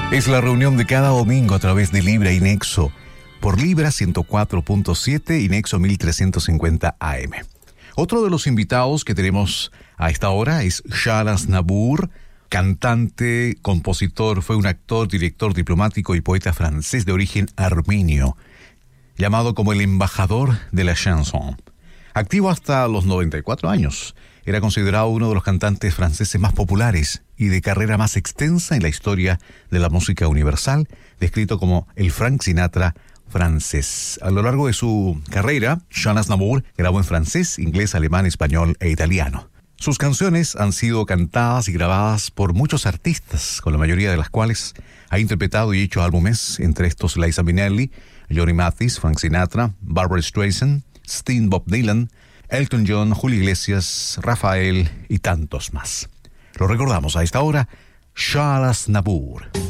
Es la reunión de cada domingo a través de Libra y Nexo, por Libra 104.7 y Nexo 1350 AM. Otro de los invitados que tenemos a esta hora es Charles Aznavour, cantante, compositor, fue un actor, director, diplomático y poeta francés de origen armenio, llamado como el embajador de la chanson. Activo hasta los 94 años, era considerado uno de los cantantes franceses más populares y de carrera más extensa en la historia de la música universal, descrito como el Frank Sinatra francés. A lo largo de su carrera, Charles Aznavour grabó en francés, inglés, alemán, español e italiano. Sus canciones han sido cantadas y grabadas por muchos artistas, con la mayoría de las cuales ha interpretado y hecho álbumes, entre estos Liza Minnelli, Johnny Mathis, Frank Sinatra, Barbra Streisand, Sting, Bob Dylan, Elton John, Julio Iglesias, Rafael y tantos más. Lo recordamos a esta hora, Charles Aznavour.